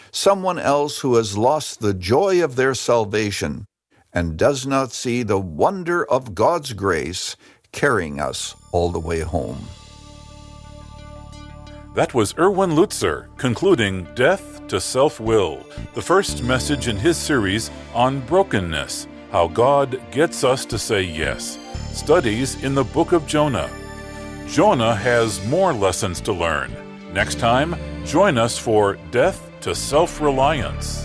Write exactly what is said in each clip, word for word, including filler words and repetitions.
someone else who has lost the joy of their salvation and does not see the wonder of God's grace carrying us all the way home. That was Erwin Lutzer concluding Death to Self-Will, the first message in his series on brokenness, how God gets us to say yes. Studies in the book of Jonah. Jonah has more lessons to learn. Next time, join us for Death to Self-Reliance.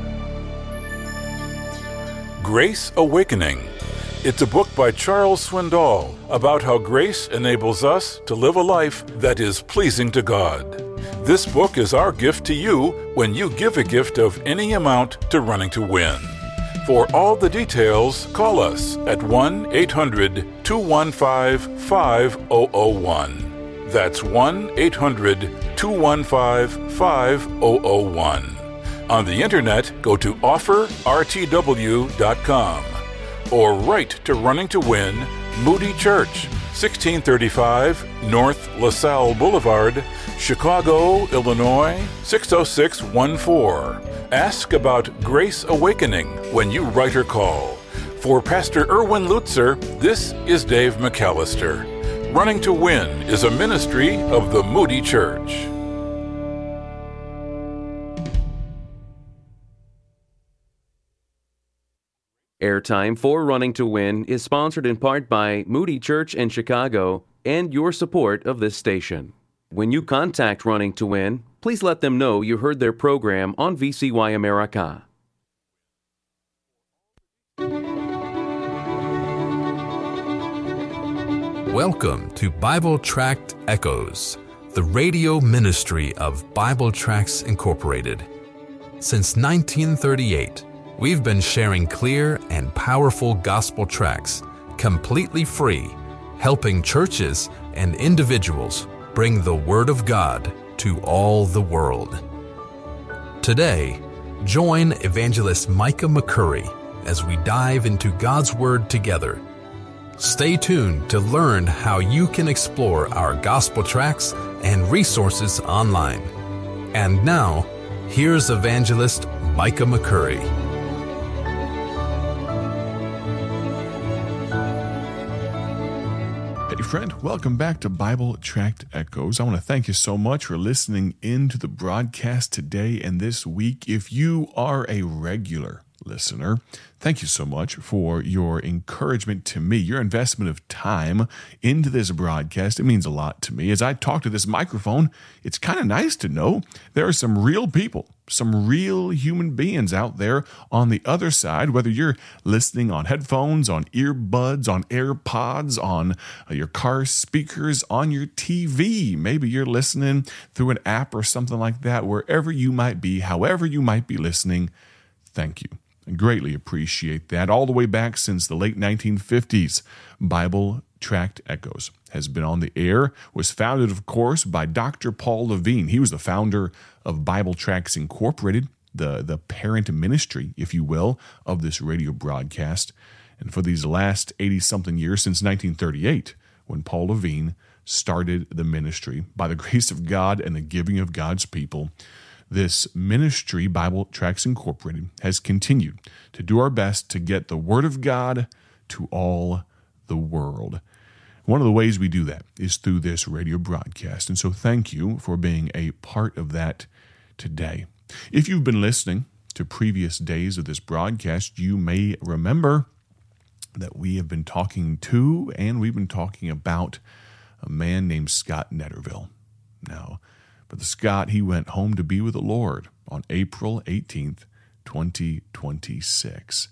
Grace Awakening. It's a book by Charles Swindoll about how grace enables us to live a life that is pleasing to God. This book is our gift to you when you give a gift of any amount to Running to Win. For all the details, call us at one eight hundred two one five five zero zero one. That's one eight hundred two one five five zero zero one. On the internet, go to offer r t w dot com or write to Running to Win, Moody Church, sixteen thirty-five North LaSalle Boulevard, Chicago, Illinois, six oh six one four. Ask about Grace Awakening when you write or call. For Pastor Erwin Lutzer, this is Dave McAllister. Running to Win is a ministry of the Moody Church. Airtime for Running to Win is sponsored in part by Moody Church in Chicago and your support of this station. When you contact Running to Win, please let them know you heard their program on V C Y America. Welcome to Bible Tract Echoes, the radio ministry of Bible Tracts Incorporated. Since nineteen thirty-eight, we've been sharing clear and powerful gospel tracts, completely free, helping churches and individuals bring the Word of God to all the world. Today, join Evangelist Micah McCurry as we dive into God's Word together. Stay tuned to learn how you can explore our gospel tracts and resources online. And now, here's Evangelist Micah McCurry. Hey friend, welcome back to Bible Tract Echoes. I want to thank you so much for listening in to the broadcast today and this week. If you are a regular listener, thank you so much for your encouragement to me, your investment of time into this broadcast. It means a lot to me. As I talk to this microphone, it's kind of nice to know there are some real people, some real human beings out there on the other side, whether you're listening on headphones, on earbuds, on AirPods, on your car speakers, on your T V. Maybe you're listening through an app or something like that. Wherever you might be, however you might be listening, thank you. I greatly appreciate that. All the way back since the late nineteen fifties, Bible Tract Echoes has been on the air, was founded, of course, by Doctor Paul Levine. He was the founder of Bible Tracts Incorporated, the, the parent ministry, if you will, of this radio broadcast. And for these last eighty-something years, since nineteen thirty-eight, when Paul Levine started the ministry, by the grace of God and the giving of God's people, this ministry, Bible Tracts Incorporated, has continued to do our best to get the Word of God to all the world. One of the ways we do that is through this radio broadcast, and so thank you for being a part of that today. If you've been listening to previous days of this broadcast, you may remember that we have been talking to and we've been talking about a man named Scott Netterville. Now, But the Scott, he went home to be with the Lord on April eighteenth, twenty twenty-six.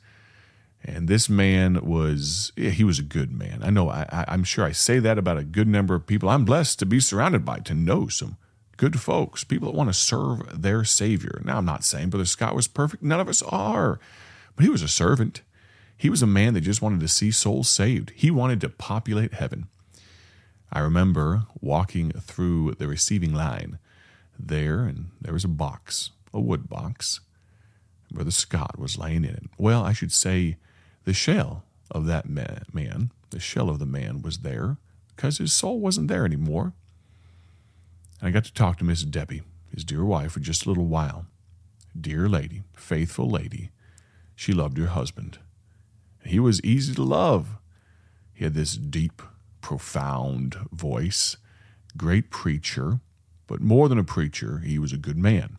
And this man was, yeah, he was a good man. I know, I, I, I'm sure I say that about a good number of people. I'm blessed to be surrounded by, to know some good folks, people that want to serve their Savior. Now, I'm not saying Brother Scott was perfect. None of us are. But he was a servant. He was a man that just wanted to see souls saved. He wanted to populate heaven. I remember walking through the receiving line there, and there was a box, a wood box. Brother Scott was laying in it. Well, I should say the shell of that man, the shell of the man was there because his soul wasn't there anymore. And I got to talk to Miss Debbie, his dear wife, for just a little while. dear lady, faithful lady. She loved her husband. He was easy to love. He had this deep, profound voice, great preacher, but more than a preacher, he was a good man.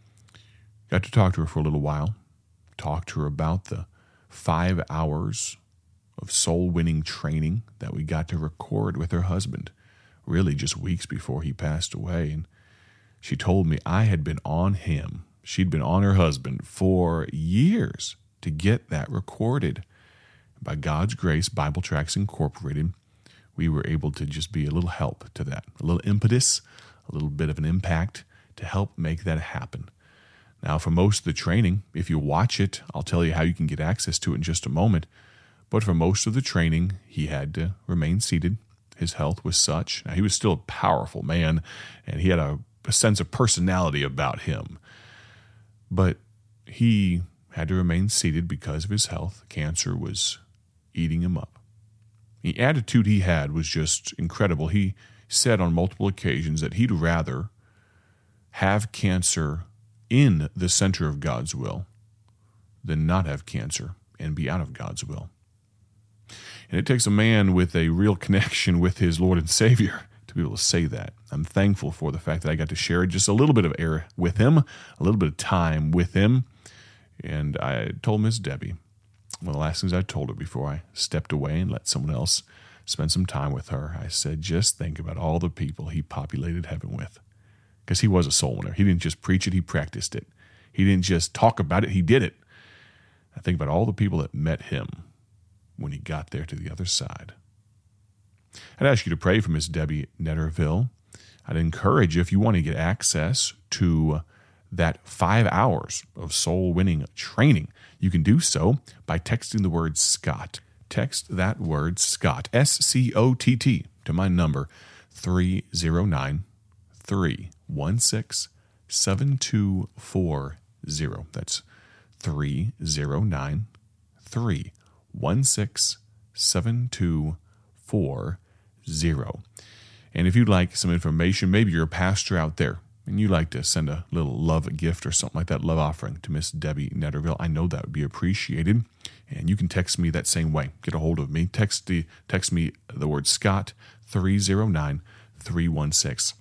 Got to talk to her for a little while, talked to her about the five hours of soul-winning training that we got to record with her husband, really just weeks before he passed away. And she told me I had been on him, she'd been on her husband for years to get that recorded. By God's grace, Bible Tracts Incorporated, we were able to just be a little help to that, a little impetus, a little bit of an impact to help make that happen. Now, for most of the training, if you watch it, I'll tell you how you can get access to it in just a moment. But for most of the training, he had to remain seated. His health was such. Now, he was still a powerful man, and he had a, a sense of personality about him. But he had to remain seated because of his health. Cancer was eating him up. The attitude he had was just incredible. He said on multiple occasions that he'd rather have cancer in the center of God's will than not have cancer and be out of God's will. And it takes a man with a real connection with his Lord and Savior to be able to say that. I'm thankful for the fact that I got to share just a little bit of air with him, a little bit of time with him. And I told Miss Debbie, one of the last things I told her before I stepped away and let someone else spend some time with her, I said, just think about all the people he populated heaven with. Because he was a soul winner. He didn't just preach it, he practiced it. He didn't just talk about it, he did it. I think about all the people that met him when he got there to the other side. I'd ask you to pray for Miss Debbie Netterville. I'd encourage you, if you want to get access to that five hours of soul-winning training, you can do so by texting the word Scott. Text that word Scott, S C O T T, to my number, three zero nine, three one six, seven two four zero. That's three zero nine, three one six, seven two four zero. And if you'd like some information, maybe you're a pastor out there, and you'd like to send a little love gift or something like that, love offering to Miss Debbie Netterville, I know that would be appreciated. And you can text me that same way. Get a hold of me. Text the text me the word Scott, three zero nine, three one six,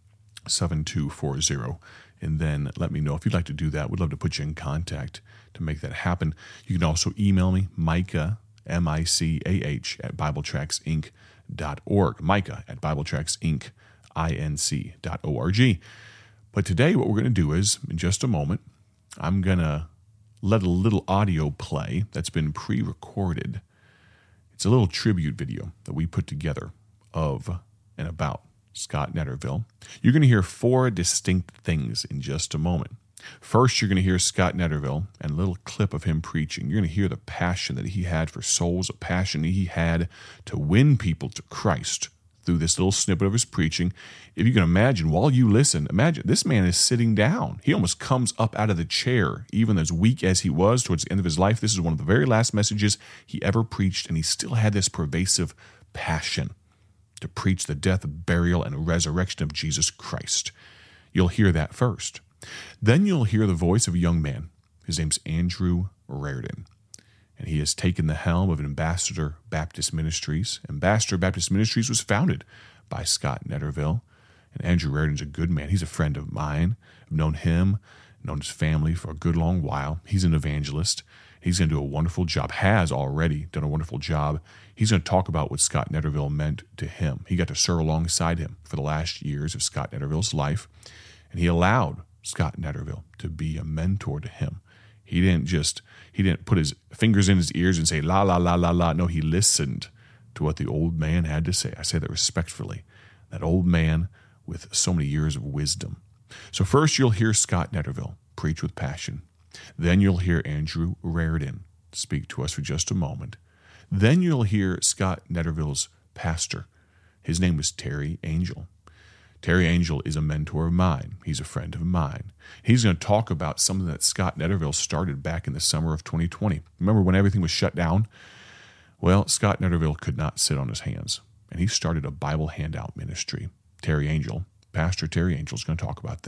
seven two four zero. And then let me know if you'd like to do that. We'd love to put you in contact to make that happen. You can also email me, Micah, M I C A H, at Bible Tracts Inc dot org. Micah at Bible Tracts Inc, I N C dot O R G. But today what we're going to do is, in just a moment, I'm going to let a little audio play that's been pre-recorded. It's a little tribute video that we put together of and about Scott Netterville. You're going to hear four distinct things in just a moment. First, you're going to hear Scott Netterville and a little clip of him preaching. You're going to hear the passion that he had for souls, a passion that he had to win people to Christ through this little snippet of his preaching. If you can imagine, while you listen, imagine this man is sitting down. He almost comes up out of the chair, even as weak as he was towards the end of his life. This is one of the very last messages he ever preached, and he still had this pervasive passion to preach the death, burial, and resurrection of Jesus Christ. You'll hear that first. Then you'll hear the voice of a young man. His name's Andrew Raridan, and he has taken the helm of Ambassador Baptist Ministries. Ambassador Baptist Ministries was founded by Scott Netterville, and Andrew Raridan's a good man. He's a friend of mine. I've known him, known his family for a good long while. He's an evangelist. He's going to do a wonderful job, has already done a wonderful job. He's going to talk about what Scott Netterville meant to him. He got to serve alongside him for the last years of Scott Netterville's life, and he allowed Scott Netterville to be a mentor to him. He didn't just, he didn't put his fingers in his ears and say, la, la, la, la, la. No, he listened to what the old man had to say. I say that respectfully. That old man with so many years of wisdom. So first you'll hear Scott Netterville preach with passion. Then you'll hear Andrew Raridan speak to us for just a moment. Then you'll hear Scott Netterville's pastor. His name was Terry Angel. Terry Angel is a mentor of mine. He's a friend of mine. He's going to talk about something that Scott Netterville started back in the summer of twenty twenty. Remember when everything was shut down? Well, Scott Netterville could not sit on his hands, and he started a Bible handout ministry. Terry Angel, Pastor Terry Angel, is going to talk about that.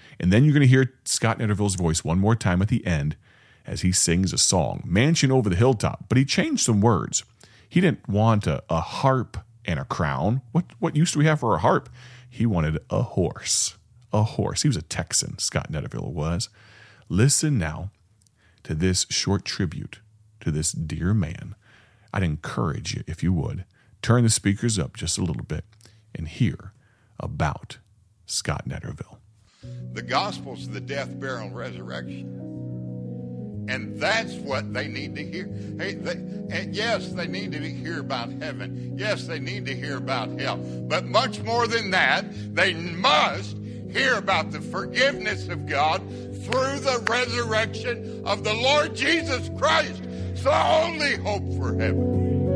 And then you're going to hear Scott Netterville's voice one more time at the end as he sings a song, Mansion Over the Hilltop. But he changed some words. He didn't want a, a harp and a crown. What, what use do we have for a harp? He wanted a horse. A horse. He was a Texan, Scott Netterville was. Listen now to this short tribute to this dear man. I'd encourage you, if you would, turn the speakers up just a little bit and hear about Scott Netterville. The gospel's the death, burial, and resurrection. And that's what they need to hear. Hey, they, and yes, they need to hear about heaven. Yes, they need to hear about hell. But much more than that, they must hear about the forgiveness of God through the resurrection of the Lord Jesus Christ. It's the only hope for heaven.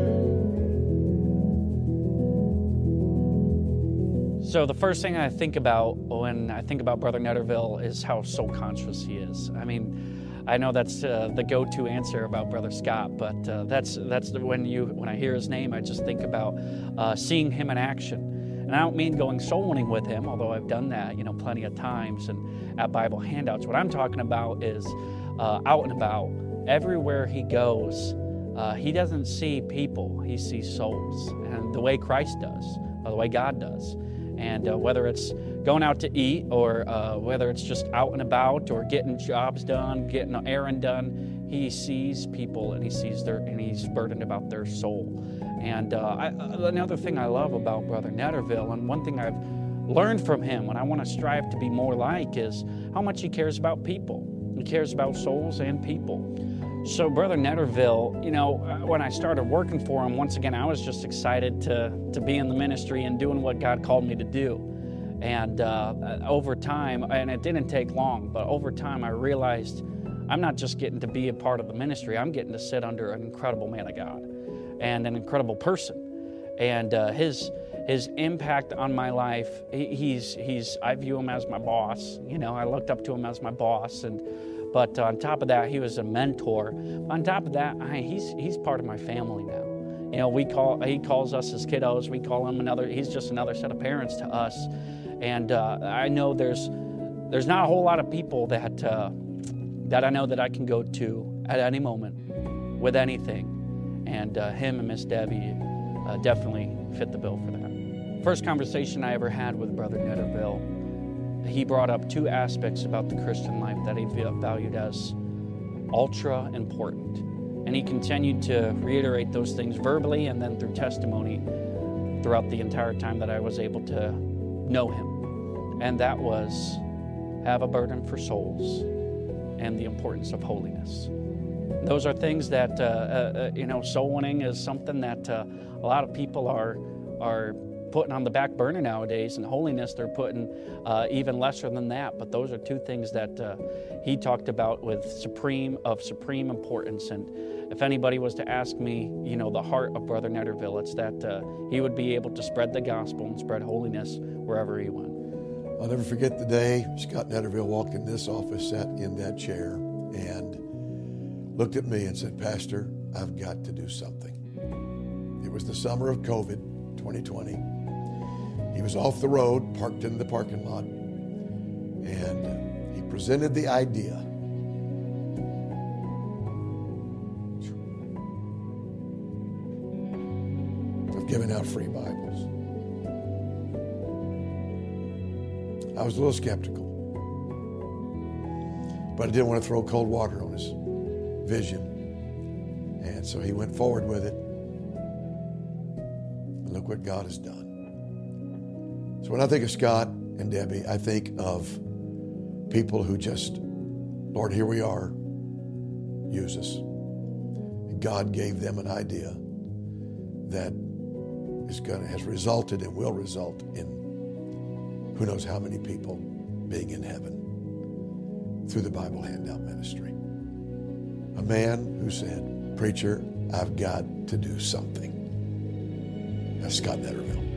So the first thing I think about when I think about Brother Netterville is how soul conscious he is. I mean, I know that's uh, the go-to answer about Brother Scott, but uh, that's that's the, when you when I hear his name, I just think about uh, seeing him in action. And I don't mean going soul winning with him, although I've done that, you know, plenty of times and at Bible handouts. What I'm talking about is uh, out and about, everywhere he goes. Uh, he doesn't see people; he sees souls, and the way Christ does, or the way God does. And uh, whether it's going out to eat or uh, whether it's just out and about or getting jobs done, getting an errand done, he sees people and he sees their and he's burdened about their soul. And uh, I, another thing I love about Brother Netterville, and one thing I've learned from him and I want to strive to be more like, is how much he cares about people. He cares about souls and people. So Brother Netterville, you know, when I started working for him, once again, I was just excited to, to be in the ministry and doing what God called me to do. And uh, over time, and it didn't take long, but over time I realized I'm not just getting to be a part of the ministry, I'm getting to sit under an incredible man of God and an incredible person. And uh, his his impact on my life, he, he's, he's, I view him as my boss. You know, I looked up to him as my boss. and. But on top of that, he was a mentor. On top of that, I, he's he's part of my family now. You know, we call he calls us his kiddos. We call him another. He's just another set of parents to us. And uh, I know there's there's not a whole lot of people that uh, that I know that I can go to at any moment with anything. And uh, him and Miss Debbie uh, definitely fit the bill for that. First conversation I ever had with Brother Netterville, he brought up two aspects about the Christian life that he valued as ultra important. And he continued to reiterate those things verbally and then through testimony throughout the entire time that I was able to know him. And that was have a burden for souls and the importance of holiness. Those are things that, uh, uh, you know, soul winning is something that uh, a lot of people are are putting on the back burner nowadays, and holiness they're putting uh, even lesser than that. But those are two things that uh, he talked about with supreme of supreme importance. And if anybody was to ask me, you know, the heart of Brother Netterville, it's that uh, he would be able to spread the gospel and spread holiness wherever he went. I'll never forget the day Scott Netterville walked in this office, sat in that chair, and looked at me and said, "Pastor, I've got to do something." It was the summer of COVID, twenty twenty. He was off the road, parked in the parking lot, and he presented the idea of giving out free Bibles. I was a little skeptical, but I didn't want to throw cold water on his vision, and so he went forward with it. And look what God has done. So when I think of Scott and Debbie, I think of people who just, Lord, here we are, use us. And God gave them an idea that is going has resulted and will result in who knows how many people being in heaven through the Bible Handout Ministry. A man who said, "Preacher, I've got to do something." That's Scott Netterville.